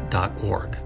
dailylite.org.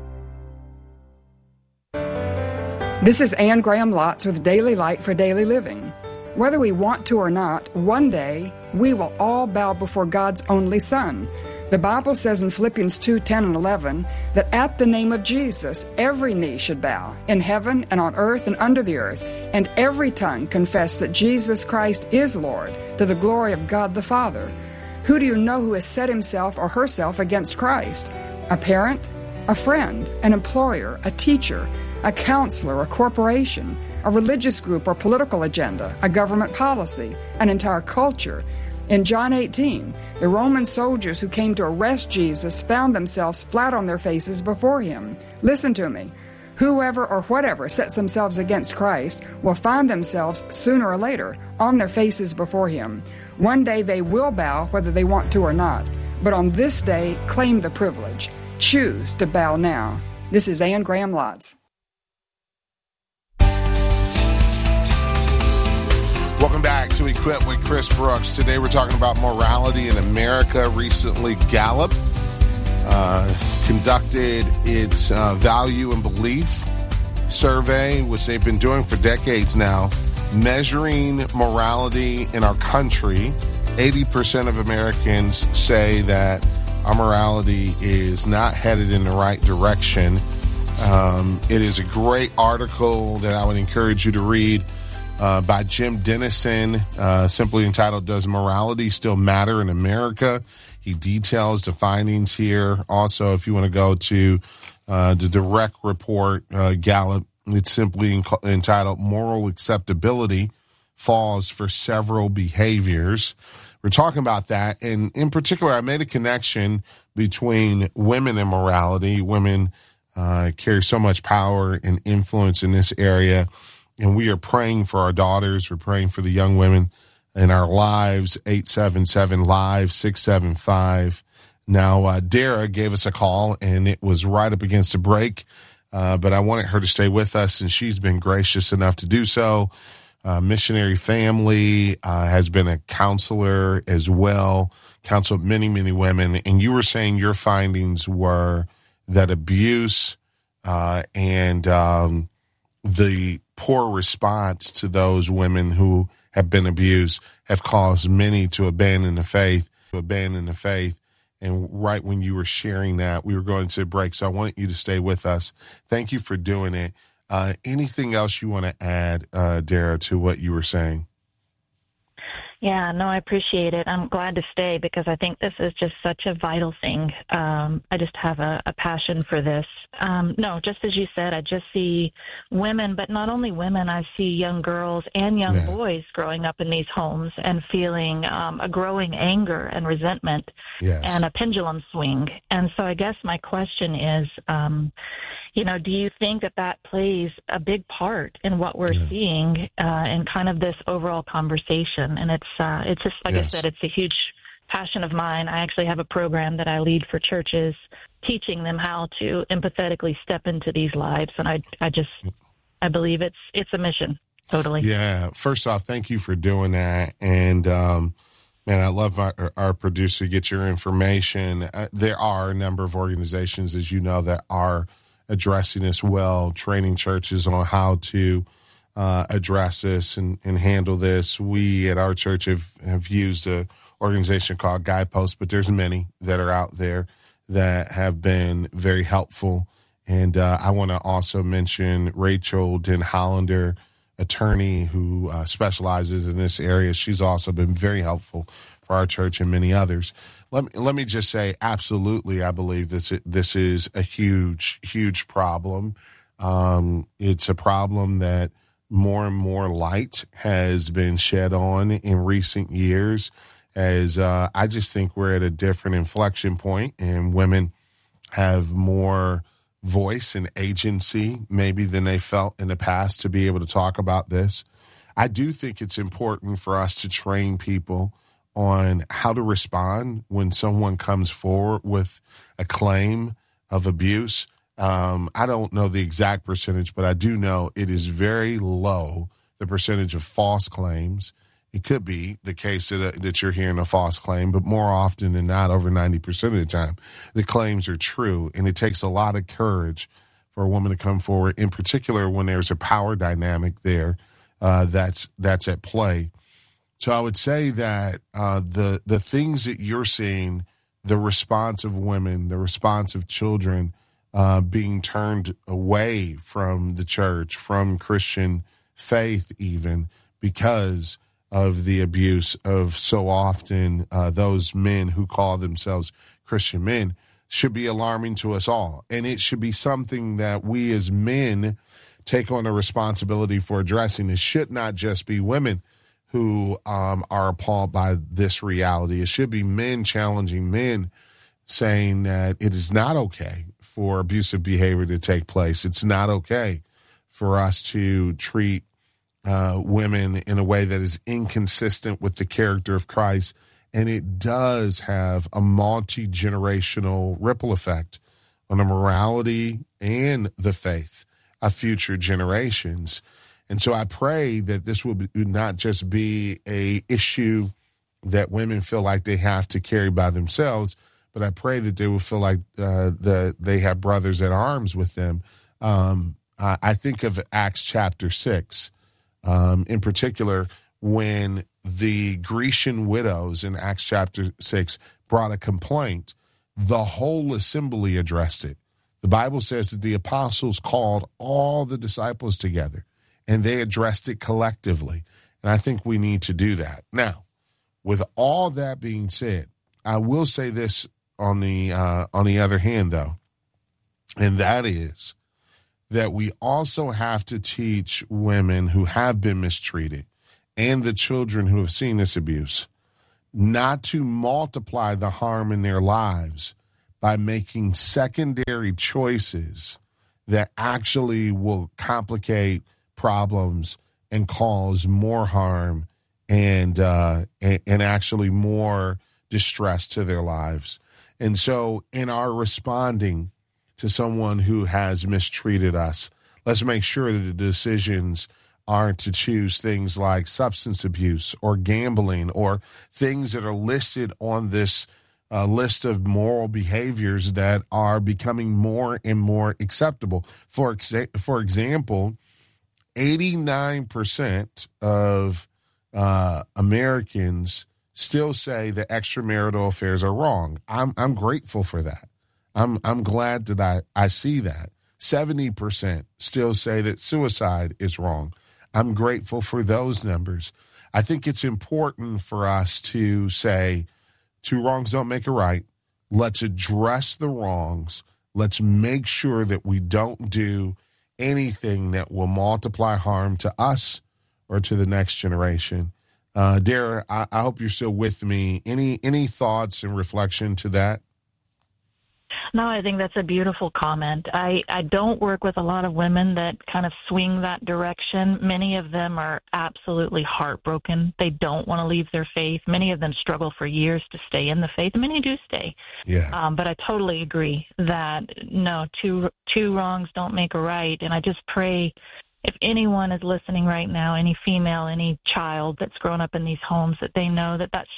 This is Anne Graham Lotz with Daily Light for Daily Living. Whether we want to or not, one day we will all bow before God's only Son. The Bible says in Philippians 2:10 and 11 that at the name of Jesus, every knee should bow, in heaven and on earth and under the earth, and every tongue confess that Jesus Christ is Lord, to the glory of God the Father. Who do you know who has set himself or herself against Christ? A parent? A friend? An employer? A teacher? A counselor? A corporation? A religious group or political agenda? A government policy? An entire culture? In John 18, the Roman soldiers who came to arrest Jesus found themselves flat on their faces before him. Listen to me. Whoever or whatever sets themselves against Christ will find themselves sooner or later on their faces before him. One day they will bow whether they want to or not, but on this day claim the privilege. Choose to bow now. This is Anne Graham Lotz. Welcome back to Equip with Chris Brooks. Today we're talking about morality in America. Recently, Gallup conducted its value and belief survey, which they've been doing for decades now, measuring morality in our country. 80% of Americans say that our morality is not headed in the right direction. It is a great article that I would encourage you to read by Jim Dennison, simply entitled, Does Morality Still Matter in America? He details the findings here. Also, if you want to go to the direct report, Gallup, it's simply entitled Moral Acceptability Falls for Several Behaviors. We're talking about that. And in particular, I made a connection between women and morality. Women carry so much power and influence in this area. And we are praying for our daughters. We're praying for the young women in our lives. 877-LIVE-675. Now, Dara gave us a call, and it was right up against the break. But I wanted her to stay with us, and she's been gracious enough to do so. Missionary family, has been a counselor as well, counseled many, many women. And you were saying your findings were that abuse and the poor response to those women who have been abused have caused many to abandon the faith. And right when you were sharing that, we were going to break. So I want you to stay with us. Thank you for doing it. Anything else you want to add, Dara, to what you were saying? Yeah, no, I appreciate it. I'm glad to stay because I think this is just such a vital thing. I just have a passion for this. No, just as you said, I just see women, but not only women, I see young girls and young boys growing up in these homes and feeling a growing anger and resentment and a pendulum swing. And so I guess my question is, do you think that plays a big part in what we're seeing in kind of this overall conversation? And it's just, like I said, it's a huge passion of mine. I actually have a program that I lead for churches, teaching them how to empathetically step into these lives. And I believe it's a mission, totally. Yeah. First off, thank you for doing that. And, man, I love our producer get your information. There are a number of organizations, as you know, that are addressing this well, training churches on how to address this and handle this. We at our church have used an organization called Guidepost, but there's many that are out there that have been very helpful. And I want to also mention Rachel Den Hollander, attorney who specializes in this area. She's also been very helpful for our church and many others. Let me just say, absolutely, I believe this is a huge, huge problem. It's a problem that more and more light has been shed on in recent years, as I just think we're at a different inflection point, and women have more voice and agency maybe than they felt in the past to be able to talk about this. I do think it's important for us to train people on how to respond when someone comes forward with a claim of abuse. I don't know the exact percentage, but I do know it is very low, the percentage of false claims It could be the case that you're hearing a false claim, but more often than not, over 90% of the time, the claims are true. And it takes a lot of courage for a woman to come forward, in particular when there's a power dynamic there that's at play. So I would say that the things that you're seeing, the response of women, the response of children being turned away from the church, from Christian faith even, because of the abuse of so often those men who call themselves Christian men, should be alarming to us all. And it should be something that we as men take on a responsibility for addressing. It should not just be women who are appalled by this reality. It should be men challenging men, saying that it is not okay for abusive behavior to take place. It's not okay for us to treat women in a way that is inconsistent with the character of Christ. And it does have a multi-generational ripple effect on the morality and the faith of future generations. And so I pray that this will not just be a issue that women feel like they have to carry by themselves, but I pray that they will feel like they have brothers at arms with them. I think of Acts chapter 6, in particular, when the Grecian widows in Acts chapter 6 brought a complaint, the whole assembly addressed it. The Bible says that the apostles called all the disciples together, and they addressed it collectively. And I think we need to do that. Now, with all that being said, I will say this on the other hand, though, and that is that we also have to teach women who have been mistreated and the children who have seen this abuse not to multiply the harm in their lives by making secondary choices that actually will complicate problems and cause more harm and actually more distress to their lives. And so in our responding to someone who has mistreated us, let's make sure that the decisions aren't to choose things like substance abuse or gambling or things that are listed on this list of moral behaviors that are becoming more and more acceptable. For example, 89% of Americans still say that extramarital affairs are wrong. I'm grateful for that. I'm glad that I see that. 70% still say that suicide is wrong. I'm grateful for those numbers. I think it's important for us to say two wrongs don't make a right. Let's address the wrongs. Let's make sure that we don't do anything that will multiply harm to us or to the next generation. Dara, I hope you're still with me. Any thoughts and reflection to that? No, I think that's a beautiful comment. I don't work with a lot of women that kind of swing that direction. Many of them are absolutely heartbroken. They don't want to leave their faith. Many of them struggle for years to stay in the faith. Many do stay. Yeah. But I totally agree that, no, two wrongs don't make a right. And I just pray if anyone is listening right now, any female, any child that's grown up in these homes, that they know that that's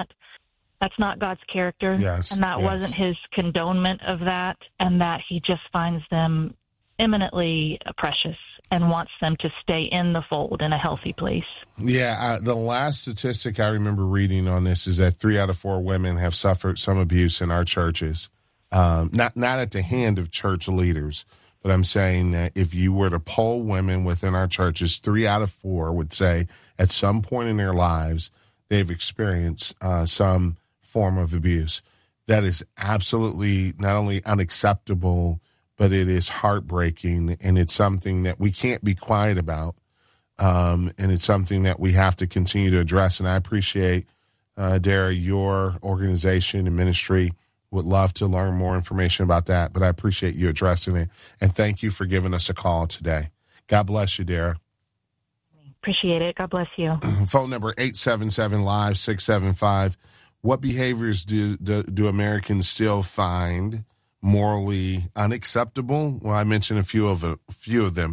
not God's character, yes, and that wasn't his condonement of that, and that he just finds them eminently precious and wants them to stay in the fold in a healthy place. Yeah, the last statistic I remember reading on this is that 3 out of 4 women have suffered some abuse in our churches, not at the hand of church leaders, but I'm saying that if you were to poll women within our churches, 3 out of 4 would say at some point in their lives they've experienced some form of abuse. That is absolutely not only unacceptable, but it is heartbreaking, and it's something that we can't be quiet about, and it's something that we have to continue to address. And I appreciate, Dara, your organization and ministry. Would love to learn more information about that, but I appreciate you addressing it, and thank you for giving us a call today. God bless you, Dara. Appreciate it. God bless you. Phone number 877-LIVE-675. What behaviors do Americans still find morally unacceptable? Well, I mentioned a few of them.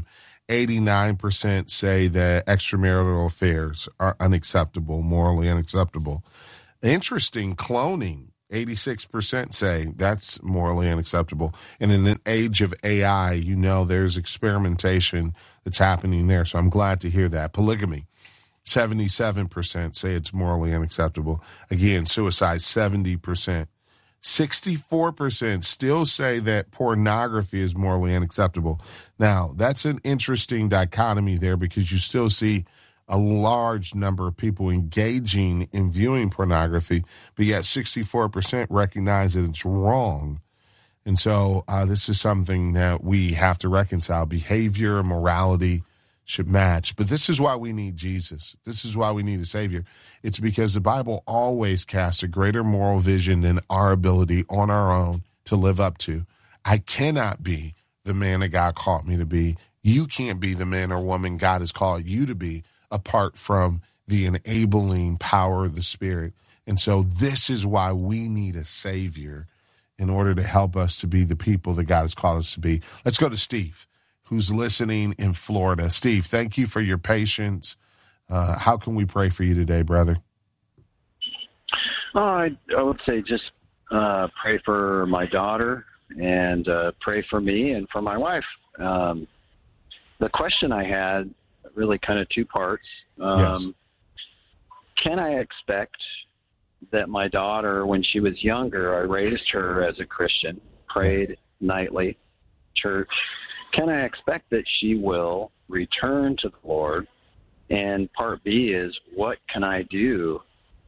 89% say that extramarital affairs are unacceptable, morally unacceptable. Interesting, cloning. 86% say that's morally unacceptable. And in an age of AI, you know, there's experimentation that's happening there. So I'm glad to hear that. Polygamy, 77% say it's morally unacceptable. Again, suicide, 70%. 64% still say that pornography is morally unacceptable. Now, that's an interesting dichotomy there because you still see a large number of people engaging in viewing pornography, but yet 64% recognize that it's wrong. And so this is something that we have to reconcile. Behavior and morality should match. But this is why we need Jesus. This is why we need a Savior. It's because the Bible always casts a greater moral vision than our ability on our own to live up to. I cannot be the man that God called me to be. You can't be the man or woman God has called you to be apart from the enabling power of the Spirit. And so this is why we need a Savior in order to help us to be the people that God has called us to be. Let's go to Steve, who's listening in Florida. Steve, thank you for your patience. How can we pray for you today, brother? I would say just pray for my daughter and pray for me and for my wife. The question I had, really kind of two parts. Yes. Can I expect that my daughter, when she was younger, I raised her as a Christian, prayed nightly, church. Can I expect that she will return to the Lord? And part B is, what can I do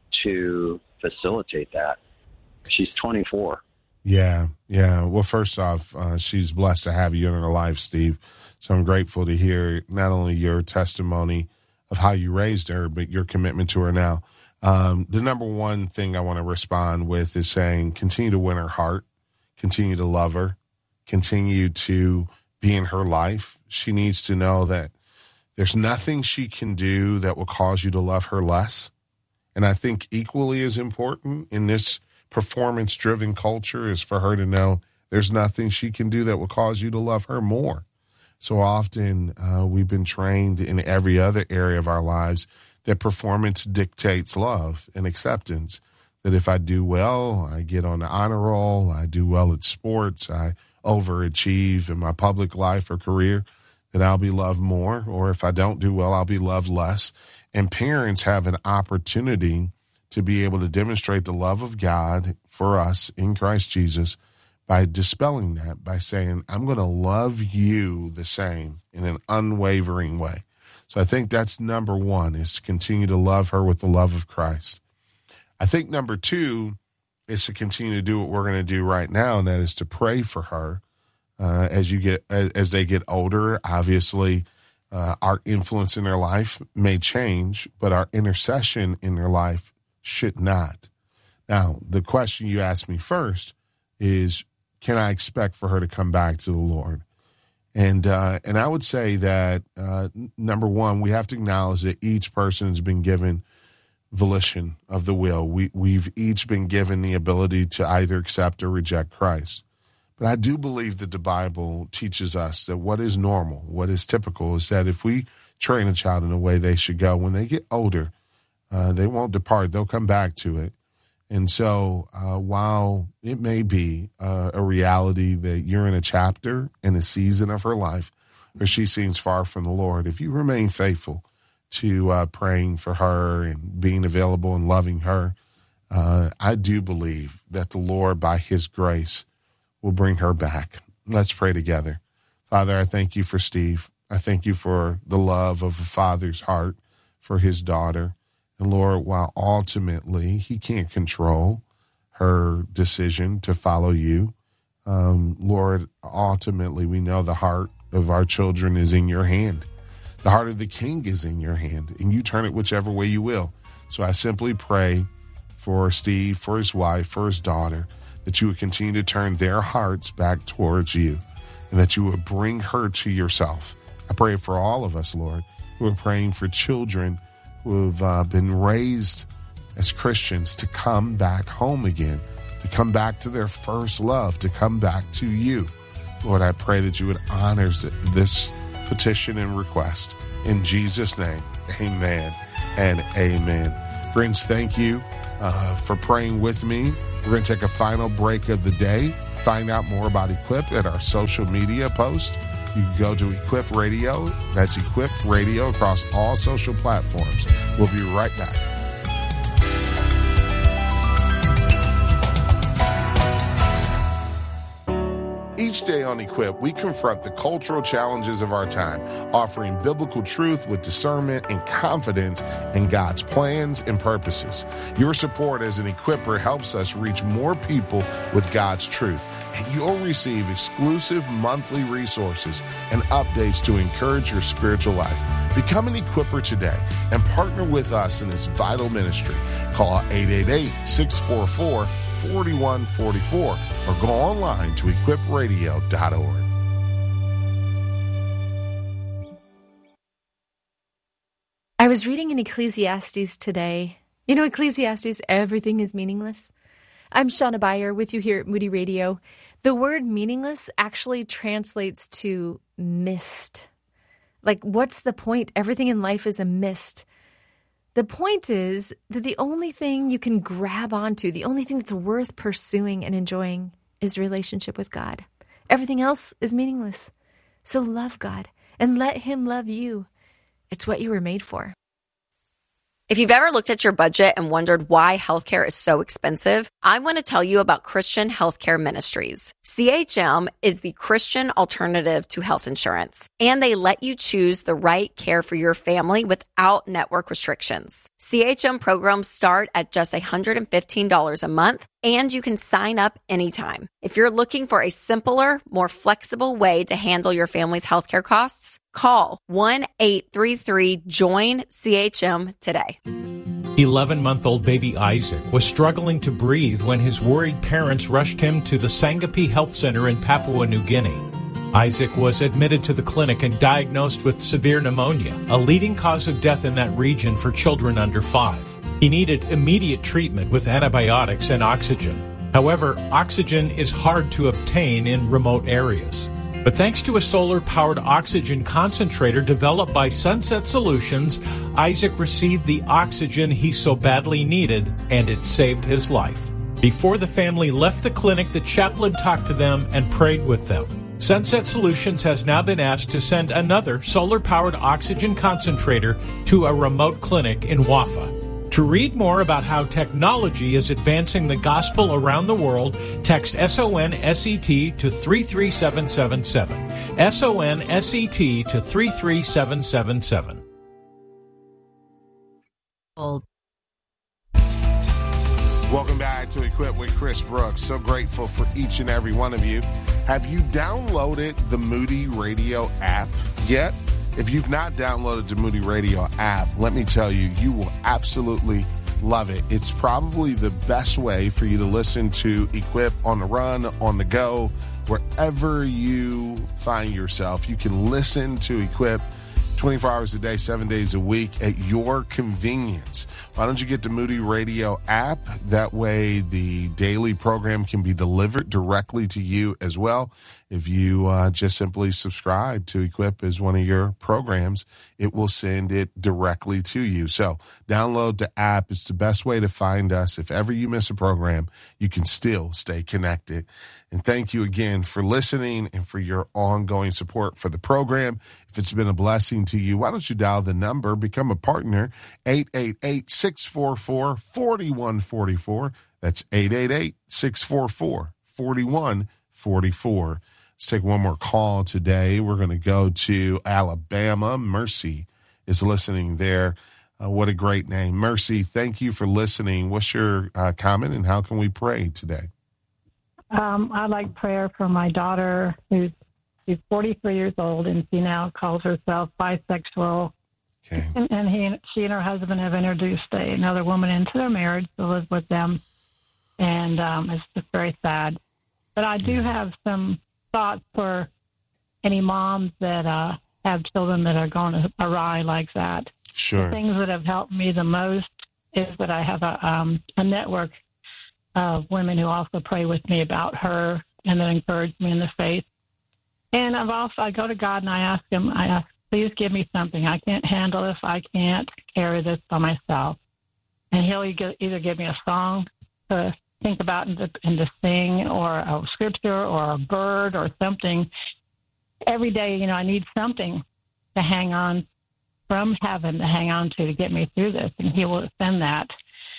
to facilitate that? She's 24. Yeah. Well, first off, she's blessed to have you in her life, Steve. So I'm grateful to hear not only your testimony of how you raised her, but your commitment to her now. The number one thing I want to respond with is saying, continue to win her heart, continue to love her, continue to be in her life. She needs to know that there's nothing she can do that will cause you to love her less. And I think equally as important in this performance-driven culture is for her to know there's nothing she can do that will cause you to love her more. So often we've been trained in every other area of our lives that performance dictates love and acceptance. That if I do well, I get on the honor roll, I do well at sports, I overachieve in my public life or career, that I'll be loved more. Or if I don't do well, I'll be loved less. And parents have an opportunity to be able to demonstrate the love of God for us in Christ Jesus by dispelling that, by saying, I'm going to love you the same in an unwavering way. So I think that's number one, is to continue to love her with the love of Christ. I think number two is to continue to do what we're going to do right now, and that is to pray for her as they get older. Obviously, our influence in their life may change, but our intercession in their life should not. Now, the question you asked me first is, can I expect for her to come back to the Lord? And I would say that, number one, we have to acknowledge that each person has been given volition of the will. We've each been given the ability to either accept or reject Christ. But I do believe that the Bible teaches us that what is normal, what is typical, is that if we train a child in the way they should go, when they get older, they won't depart. They'll come back to it. And so while it may be a reality that you're in a chapter in a season of her life where she seems far from the Lord, if you remain faithful to praying for her and being available and loving her, I do believe that the Lord, by his grace, will bring her back. Let's pray together. Father, I thank you for Steve. I thank you for the love of a father's heart for his daughter. And Lord, while ultimately he can't control her decision to follow you, Lord, ultimately we know the heart of our children is in your hand. The heart of the king is in your hand, and you turn it whichever way you will. So I simply pray for Steve, for his wife, for his daughter, that you would continue to turn their hearts back towards you, and that you would bring her to yourself. I pray for all of us, Lord, who are praying for children who have been raised as Christians to come back home again, to come back to their first love, to come back to you. Lord, I pray that you would honor this petition, and request. In Jesus' name, amen and amen. Friends, thank you for praying with me. We're going to take a final break of the day. Find out more about Equip at our social media post. You can go to Equip Radio. That's Equip Radio across all social platforms. We'll be right back. Each day on Equip, we confront the cultural challenges of our time, offering biblical truth with discernment and confidence in God's plans and purposes. Your support as an Equipper helps us reach more people with God's truth, and you'll receive exclusive monthly resources and updates to encourage your spiritual life. Become an Equipper today and partner with us in this vital ministry. Call 888-644-4144 or go online to equipradio.org. I was reading in Ecclesiastes today. You know, Ecclesiastes, everything is meaningless. I'm Shauna Beyer with you here at Moody Radio. The word meaningless actually translates to mist. Like, what's the point? Everything in life is a mist. The point is that the only thing you can grab onto, the only thing that's worth pursuing and enjoying is relationship with God. Everything else is meaningless. So love God and let Him love you. It's what you were made for. If you've ever looked at your budget and wondered why healthcare is so expensive, I want to tell you about Christian Healthcare Ministries. CHM is the Christian alternative to health insurance, and they let you choose the right care for your family without network restrictions. CHM programs start at just $115 a month, and you can sign up anytime. If you're looking for a simpler, more flexible way to handle your family's healthcare costs, call 1-833-JOIN-CHM today. 11-month-old baby Isaac was struggling to breathe when his worried parents rushed him to the Sangapi Health Center in Papua New Guinea. Isaac was admitted to the clinic and diagnosed with severe pneumonia, a leading cause of death in that region for children under 5. He needed immediate treatment with antibiotics and oxygen. However, oxygen is hard to obtain in remote areas. But thanks to a solar-powered oxygen concentrator developed by Sunset Solutions, Isaac received the oxygen he so badly needed, and it saved his life. Before the family left the clinic, the chaplain talked to them and prayed with them. Sunset Solutions has now been asked to send another solar-powered oxygen concentrator to a remote clinic in Wafa. To read more about how technology is advancing the gospel around the world, text SONSET to 33777. SONSET to 33777. Welcome back to Equip with Chris Brooks. So grateful for each and every one of you. Have you downloaded the Moody Radio app yet? If you've not downloaded the Moody Radio app, let me tell you, you will absolutely love it. It's probably the best way for you to listen to Equip on the run, on the go, wherever you find yourself. You can listen to Equip 24 hours a day, 7 days a week at your convenience. Why don't you get the Moody Radio app? That way the daily program can be delivered directly to you as well. If you just simply subscribe to Equip as one of your programs, it will send it directly to you. So download the app. It's the best way to find us. If ever you miss a program, you can still stay connected. And thank you again for listening and for your ongoing support for the program. If it's been a blessing to you, why don't you dial the number, become a partner, 888-644-4144. That's 888-644-4144. Let's take one more call today. We're going to go to Alabama. Mercy is listening there. What a great name. Mercy, thank you for listening. What's your comment and how can we pray today? I'd like prayer for my daughter, she's 43 years old, and she now calls herself bisexual. Okay. And she and her husband have introduced another woman into their marriage to live with them, and it's just very sad. But I do have some thoughts for any moms that have children that are going awry like that. Sure. The things that have helped me the most is that I have a network of women who also pray with me about her and that encourage me in the faith. And I go to God and I ask, please give me something. I can't handle this. I can't carry this by myself. And he'll either give me a song to think about and to sing, or a scripture, or a bird, or something. Every day, I need something to hang on from heaven, to hang on to get me through this. And he will send that.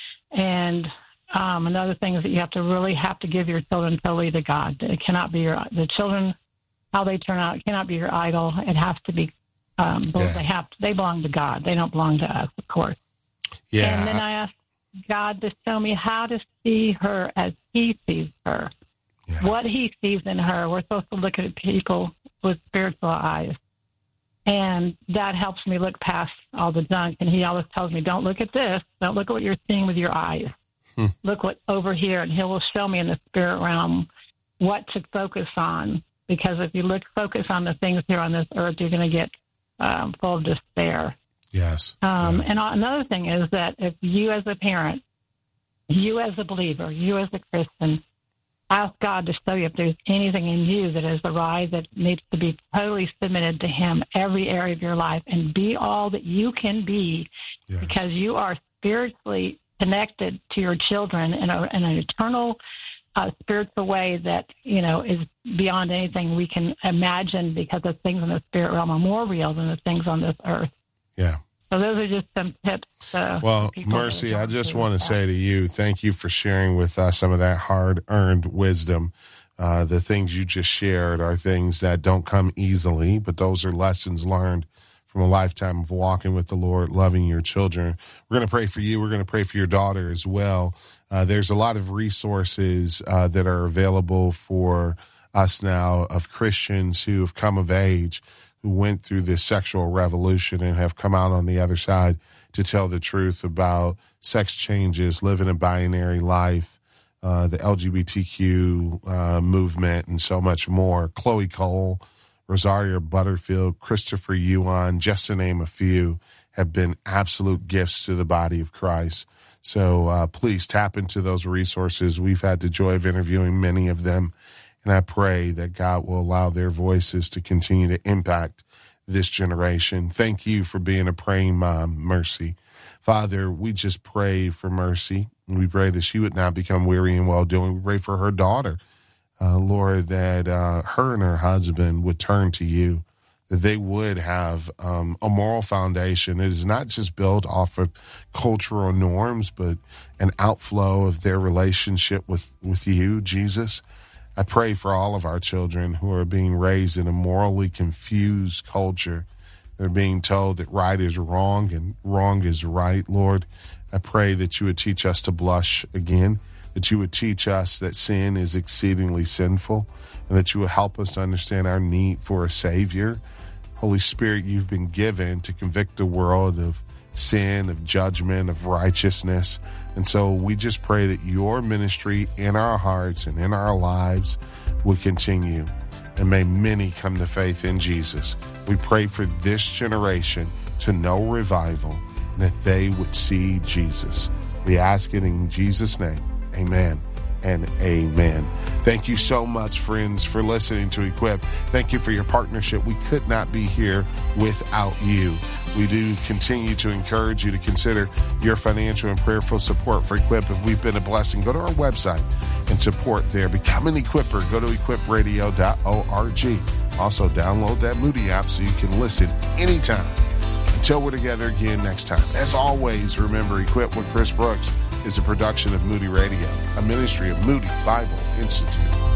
And another thing is that you have to give your children totally to God. It cannot be the children, how they turn out, it cannot be your idol. It has to be, they belong to God. They don't belong to us, of course. Yeah. And then I asked God to show me how to see her as he sees her, what he sees in her. We're supposed to look at people with spiritual eyes. And that helps me look past all the junk. And he always tells me, don't look at this. Don't look at what you're seeing with your eyes. Look what over here. And he will show me in the spirit realm what to focus on. Because if you focus on the things here on this earth, you're going to get full of despair. Yes. And another thing is that if you as a parent, you as a believer, you as a Christian, ask God to show you if there's anything in you that is awry, that needs to be totally submitted to him, every area of your life, and be all that you can be, because you are spiritually connected to your children in an eternal spiritual way that, is beyond anything we can imagine, because the things in the spirit realm are more real than the things on this earth. Yeah. So those are just some tips. Well, Mercy, I just want to say to you, thank you for sharing with us some of that hard-earned wisdom. The things you just shared are things that don't come easily, but those are lessons learned from a lifetime of walking with the Lord, loving your children. We're going to pray for you. We're going to pray for your daughter as well. There's a lot of resources that are available for us now of Christians who have come of age, who went through this sexual revolution and have come out on the other side to tell the truth about sex changes, living a binary life, the LGBTQ movement, and so much more. Chloe Cole, Rosaria Butterfield, Christopher Yuan, just to name a few, have been absolute gifts to the body of Christ. So please tap into those resources. We've had the joy of interviewing many of them. And I pray that God will allow their voices to continue to impact this generation. Thank you for being a praying mom, Mercy. Father, we just pray for Mercy. We pray that she would not become weary in well-doing. We pray for her daughter, Lord, that her and her husband would turn to you, that they would have a moral foundation. It is not just built off of cultural norms, but an outflow of their relationship with you, Jesus. I pray for all of our children who are being raised in a morally confused culture. They're being told that right is wrong and wrong is right. Lord, I pray that you would teach us to blush again, that you would teach us that sin is exceedingly sinful, and that you would help us to understand our need for a Savior. Holy Spirit, you've been given to convict the world of sin, of judgment, of righteousness. And so we just pray that your ministry in our hearts and in our lives would continue. And may many come to faith in Jesus. We pray for this generation to know revival, and that they would see Jesus. We ask it in Jesus' name. Amen and amen. Thank you so much, friends, for listening to Equip. Thank you for your partnership. We could not be here without you. We do continue to encourage you to consider your financial and prayerful support for Equip. If we've been a blessing, go to our website and support there. Become an Equipper. Go to equipradio.org. Also, download that Moody app so you can listen anytime. Until we're together again next time. As always, remember, Equip with Chris Brooks is a production of Moody Radio, a ministry of Moody Bible Institute.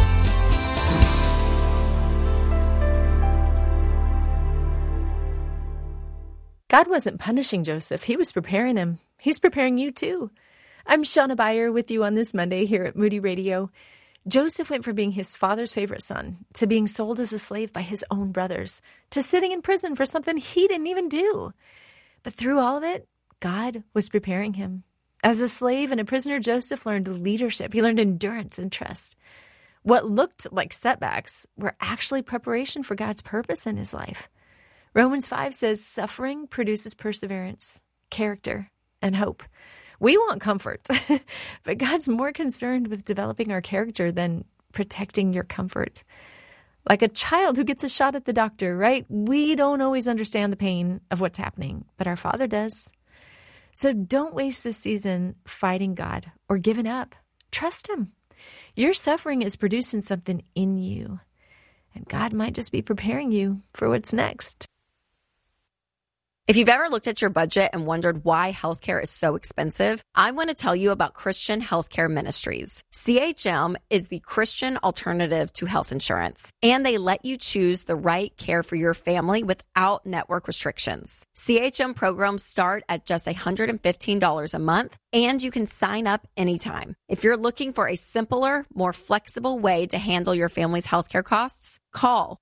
God wasn't punishing Joseph. He was preparing him. He's preparing you too. I'm Shauna Beyer with you on this Monday here at Moody Radio. Joseph went from being his father's favorite son to being sold as a slave by his own brothers to sitting in prison for something he didn't even do. But through all of it, God was preparing him. As a slave and a prisoner, Joseph learned leadership. He learned endurance and trust. What looked like setbacks were actually preparation for God's purpose in his life. Romans 5 says suffering produces perseverance, character, and hope. We want comfort, but God's more concerned with developing our character than protecting your comfort. Like a child who gets a shot at the doctor, right? We don't always understand the pain of what's happening, but our Father does. So don't waste this season fighting God or giving up. Trust Him. Your suffering is producing something in you, and God might just be preparing you for what's next. If you've ever looked at your budget and wondered why healthcare is so expensive, I want to tell you about Christian Healthcare Ministries. CHM is the Christian alternative to health insurance, and they let you choose the right care for your family without network restrictions. CHM programs start at just $115 a month, and you can sign up anytime. If you're looking for a simpler, more flexible way to handle your family's healthcare costs, call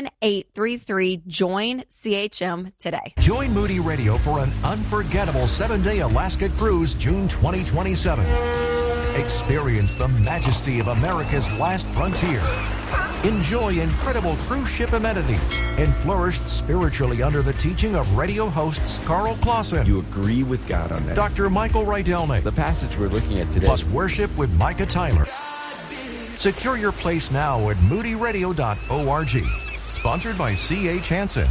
1-833-JOIN-CHM today. Join Moody Radio for an unforgettable 7-day Alaska cruise, June 2027. Experience the majesty of America's last frontier. Enjoy incredible cruise ship amenities and flourish spiritually under the teaching of radio hosts Carl Clausen. You agree with God on that. Dr. Michael Rydelny. The passage we're looking at today. Plus worship with Micah Tyler. Secure your place now at moodyradio.org. Sponsored by C.H. Hansen.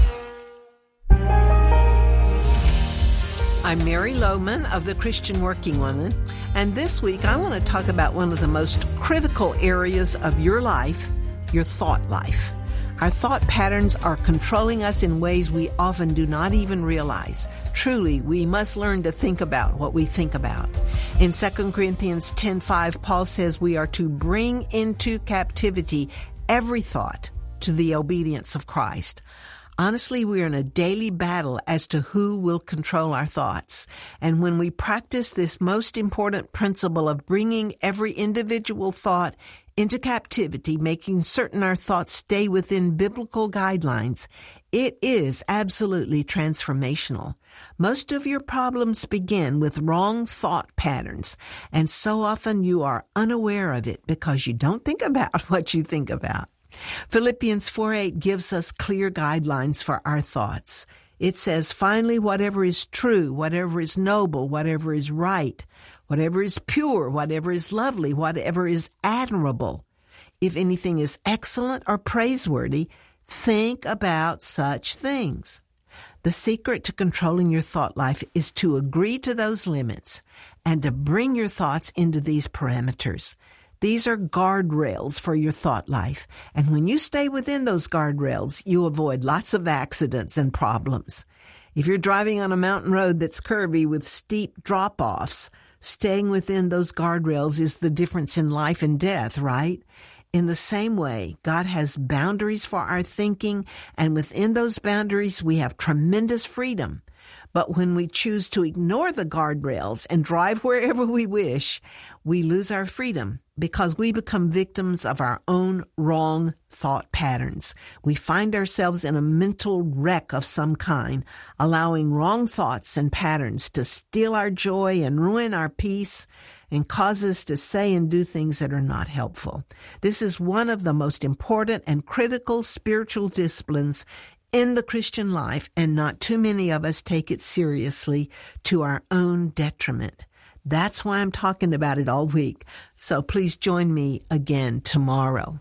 I'm Mary Lohman of the Christian Working Woman, and this week I want to talk about one of the most critical areas of your life, your thought life. Our thought patterns are controlling us in ways we often do not even realize. Truly, we must learn to think about what we think about. In 2 Corinthians 10:5, Paul says we are to bring into captivity every thought to the obedience of Christ. Honestly, we are in a daily battle as to who will control our thoughts. And when we practice this most important principle of bringing every individual thought into captivity, making certain our thoughts stay within biblical guidelines, it is absolutely transformational. Most of your problems begin with wrong thought patterns, and so often you are unaware of it because you don't think about what you think about. Philippians 4:8 gives us clear guidelines for our thoughts. It says, finally, whatever is true, whatever is noble, whatever is right, whatever is pure, whatever is lovely, whatever is admirable, if anything is excellent or praiseworthy, think about such things. The secret to controlling your thought life is to agree to those limits and to bring your thoughts into these parameters. These are guardrails for your thought life. And when you stay within those guardrails, you avoid lots of accidents and problems. If you're driving on a mountain road that's curvy with steep drop-offs, staying within those guardrails is the difference in life and death, right? In the same way, God has boundaries for our thinking, and within those boundaries, we have tremendous freedom. But when we choose to ignore the guardrails and drive wherever we wish, we lose our freedom because we become victims of our own wrong thought patterns. We find ourselves in a mental wreck of some kind, allowing wrong thoughts and patterns to steal our joy and ruin our peace and cause us to say and do things that are not helpful. This is one of the most important and critical spiritual disciplines in the Christian life, and not too many of us take it seriously to our own detriment. That's why I'm talking about it all week. So please join me again tomorrow.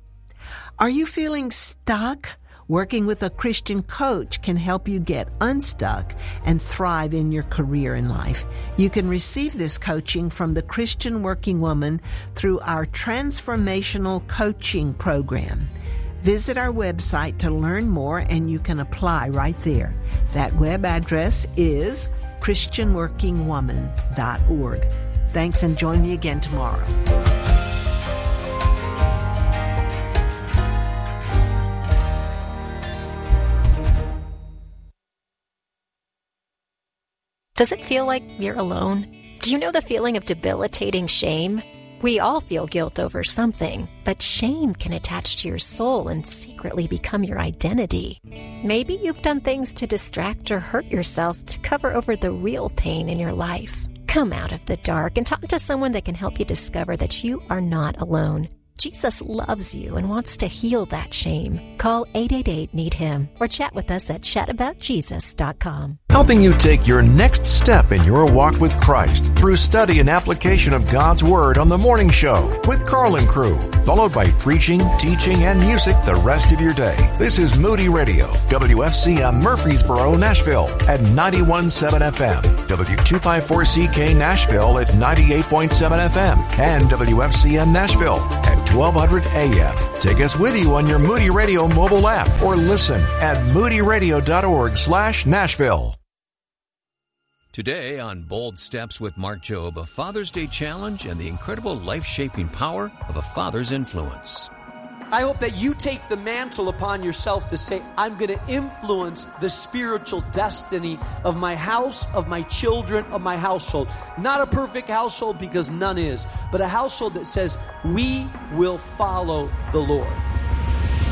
Are you feeling stuck? Working with a Christian coach can help you get unstuck and thrive in your career and life. You can receive this coaching from the Christian Working Woman through our transformational coaching program. Visit our website to learn more, and you can apply right there. That web address is christianworkingwoman.org. Thanks, and join me again tomorrow. Does it feel like you're alone? Do you know the feeling of debilitating shame? We all feel guilt over something, but shame can attach to your soul and secretly become your identity. Maybe you've done things to distract or hurt yourself to cover over the real pain in your life. Come out of the dark and talk to someone that can help you discover that you are not alone. Jesus loves you and wants to heal that shame. Call 888-NEED-HIM or chat with us at chataboutjesus.com. Helping you take your next step in your walk with Christ through study and application of God's Word on The Morning Show with Carl and Crew, followed by preaching, teaching, and music the rest of your day. This is Moody Radio, WFCM Murfreesboro, Nashville at 91.7 FM, W254CK Nashville at 98.7 FM, and WFCM Nashville at 1200 AM. Take us with you on your Moody Radio mobile app or listen at moodyradio.org/Nashville. Today on Bold Steps with Mark Jobe, a Father's Day challenge and the incredible life-shaping power of a father's influence. I hope that you take the mantle upon yourself to say, I'm going to influence the spiritual destiny of my house, of my children, of my household. Not a perfect household, because none is, but a household that says, we will follow the Lord.